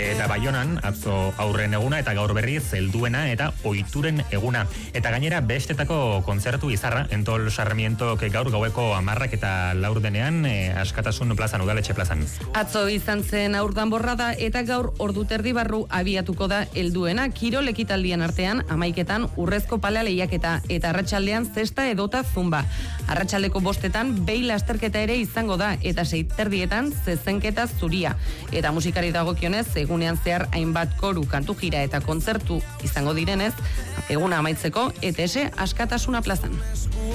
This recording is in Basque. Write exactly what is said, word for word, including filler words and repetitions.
Eta Baionan, atzo aurren eguna eta gaur berriz helduena eta ohituren eguna. Eta gainera bestetako kontzertu izarra, Entol Sarmientok gaur gaueko hamarrak eta laurdenean e, Askatasun plazan, Udaletxe plazan. Atzo izan zen aurdan borrada eta gaur ordu terdi barru abiatuko da helduena. Kirol ekitaldian artean, amaiketan urrezko palea lehiaketa eta arratsaldean zesta edota zumba. Arratsaldeko bostetan behi lasterketa ere izango da eta seiterdietan zezenketa zuria. Eta musikari dagokionez, egunean zehar hainbat koru, kantu jira eta kontzertu izango direnez, eguna amaitzeko E T S Askatasuna plazan.